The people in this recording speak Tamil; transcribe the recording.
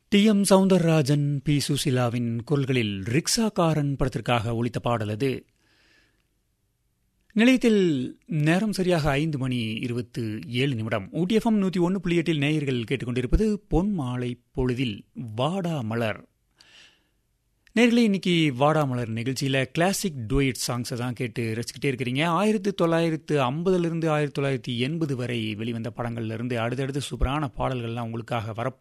டி.எம். சௌந்தரராஜன், பி. சுசீலாவின் குரல்களில் ரிக்ஷாக்காரன் படத்திற்காக ஒலித்த பாடல் அது. நிலையத்தில் நேரம் சரியாக 5:27. ஊட்டி எஃப்எம் 101.8 நேயர்கள் கேட்டுக்கொண்டிருப்பது பொன் மாலை பொழுதில் வாடா மலர். நேயர்களே, இன்னைக்கு வாடா மலர் நிகழ்ச்சியில் கிளாசிக் டூயட் சாங்ஸை தான் கேட்டு ரசிக்கிட்டே இருக்கிறீங்க. 1950 1980 வரை வெளிவந்த படங்கள்லேருந்து அடுத்தடுத்து சூப்பரான பாடல்கள்லாம் உங்களுக்காக